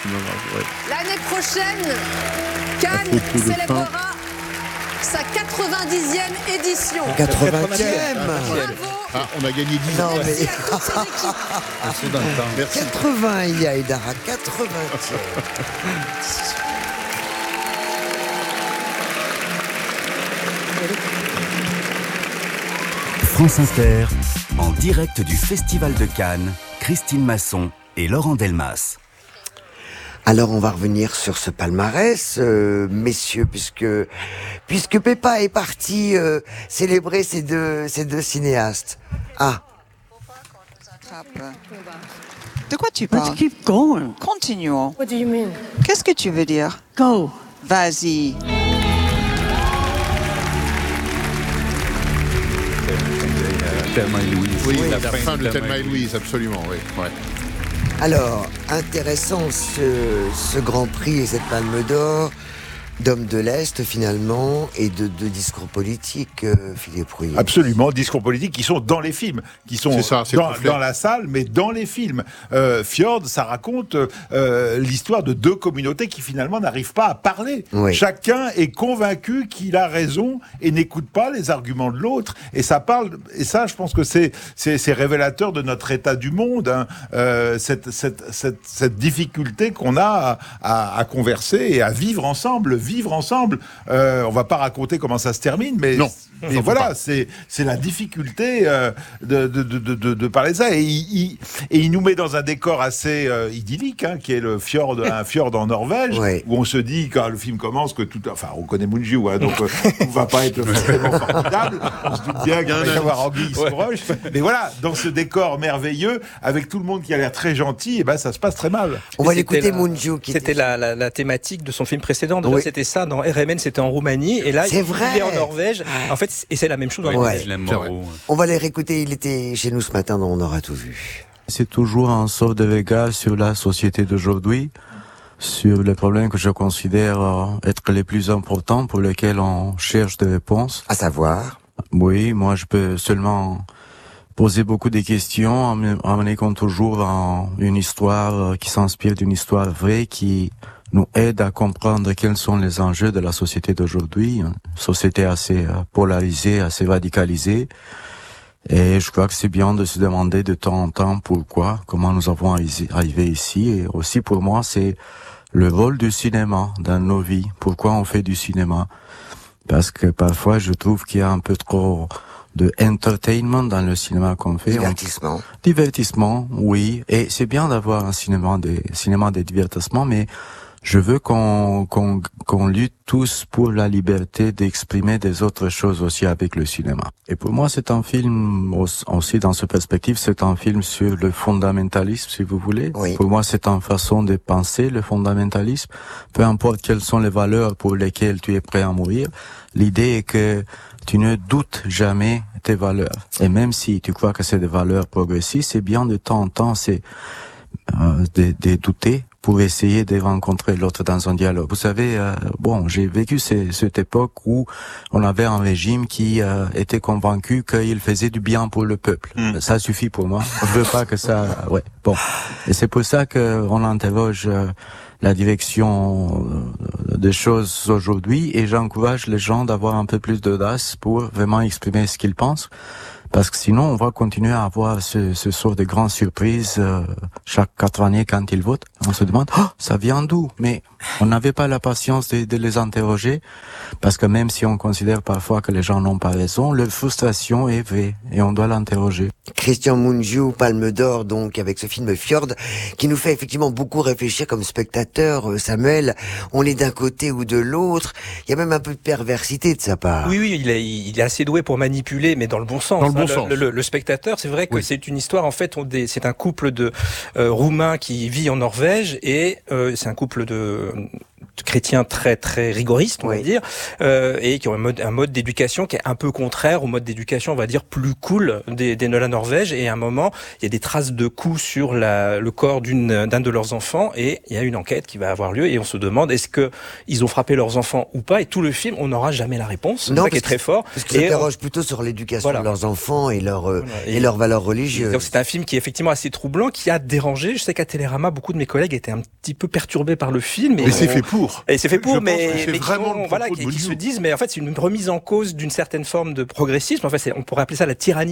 Ouais. L'année prochaine, Cannes célébrera sa 90e édition. 80e. Ah, on a gagné 10 ans. Non, mais... C'est dingue. Merci. 80, il y a Aïdara, 80e. France Inter, en direct du Festival de Cannes, Christine Masson et Laurent Delmas. Alors on va revenir sur ce palmarès, messieurs, puisque Peppa est parti célébrer ces deux cinéastes. Ah. De quoi tu parles? Let's keep going. Continuons. What do you mean? Qu'est-ce que tu veux dire? Go. Vas-y. Thelma et Louise. Oui, la fin de Thelma et Louise, absolument, oui. Ouais. Alors, intéressant ce Grand Prix et cette Palme d'Or d'hommes de l'Est, finalement, et de discours politiques, Philippe Rouillet. Absolument, discours politiques qui sont dans les films, qui sont dans la salle, mais dans les films. Fjord, ça raconte l'histoire de deux communautés qui finalement n'arrivent pas à parler. Oui. Chacun est convaincu qu'il a raison et n'écoute pas les arguments de l'autre. Et ça parle, et ça, je pense que c'est révélateur de notre état du monde, hein, cette difficulté qu'on a à converser et à vivre ensemble. On va pas raconter comment ça se termine, mais voilà, c'est la difficulté de parler de ça. Et il nous met dans un décor assez idyllique, hein, qui est un fjord en Norvège, ouais. Où on se dit quand le film commence que on connaît Mungiu, hein, donc tout va pas être forcément formidable. On se doute bien qu'il va y avoir Anguille sous roche. Mais voilà, dans ce décor merveilleux, avec tout le monde qui a l'air très gentil, et ben ça se passe très mal. On va l'écouter, Mungiu. C'était la thématique de son film précédent. Déjà, oui. C'était ça. Dans RMN, c'était en Roumanie. Et là, il est en Norvège. En fait, et c'est la même chose en Norvège. On va les réécouter. Il était chez nous ce matin, donc on aura tout vu. C'est toujours un sort de regard sur la société d'aujourd'hui, sur les problèmes que je considère être les plus importants pour lesquels on cherche des réponses. À savoir? Oui, moi je peux seulement poser beaucoup de questions en me liant toujours à une histoire qui s'inspire d'une histoire vraie qui nous aide à comprendre quels sont les enjeux de la société d'aujourd'hui, une société assez polarisée, assez radicalisée. Et je crois que c'est bien de se demander de temps en temps pourquoi, comment nous avons arrivé ici. Et aussi pour moi, c'est le rôle du cinéma dans nos vies. Pourquoi on fait du cinéma? Parce que parfois, je trouve qu'il y a un peu trop de entertainment dans le cinéma qu'on fait. Divertissement. Divertissement, oui. Et c'est bien d'avoir un cinéma de divertissement, mais je veux qu'on lutte tous pour la liberté d'exprimer des autres choses aussi avec le cinéma. Et pour moi, c'est un film aussi dans cette perspective, c'est un film sur le fondamentalisme, si vous voulez. Oui. Pour moi, c'est une façon de penser le fondamentalisme. Peu importe quelles sont les valeurs pour lesquelles tu es prêt à mourir, l'idée est que tu ne doutes jamais tes valeurs. Et même si tu crois que c'est des valeurs progressistes, c'est bien de temps en temps, de douter pour essayer de rencontrer l'autre dans un dialogue. Vous savez, j'ai vécu cette époque où on avait un régime qui était convaincu qu'il faisait du bien pour le peuple. Ça suffit pour moi. Je veux pas que ça... Ouais, bon. Et c'est pour ça qu'on interroge la direction des choses aujourd'hui, et j'encourage les gens d'avoir un peu plus d'audace pour vraiment exprimer ce qu'ils pensent. Parce que sinon, on va continuer à avoir ce sort de grandes surprises chaque 4 années quand ils votent. On se demande, ça vient d'où? Mais on n'avait pas la patience de les interroger, parce que même si on considère parfois que les gens n'ont pas raison, leur frustration est vraie et on doit l'interroger. Christian Mungiu, Palme d'Or, donc, avec ce film Fjord, qui nous fait effectivement beaucoup réfléchir comme spectateur. Samuel, on est d'un côté ou de l'autre. Il y a même un peu de perversité de sa part. Oui, il est assez doué pour manipuler, mais dans le bon sens. Le spectateur, c'est vrai que c'est une histoire, en fait, c'est un couple de Roumains qui vit en Norvège, et c'est un couple de chrétiens très très rigoristes, on va dire, et qui ont un mode d'éducation qui est un peu contraire au mode d'éducation, on va dire, plus cool de la Norvège. Et à un moment, il y a des traces de coups sur le corps d'un de leurs enfants, et il y a une enquête qui va avoir lieu, et on se demande est-ce que ils ont frappé leurs enfants ou pas. Et tout le film, on n'aura jamais la réponse. C'est ça qui est très fort. Parce que ça interroge plutôt sur l'éducation de leurs enfants et leurs valeurs religieuses. Donc c'est un film qui est effectivement assez troublant, qui a dérangé. Je sais qu'à Télérama, beaucoup de mes collègues étaient un petit peu perturbés par le film. Mais c'est fait pour. Et c'est fait pour, mais vraiment qui se disent, mais en fait, c'est une remise en cause d'une certaine forme de progressisme. En fait, on pourrait appeler ça la tyrannie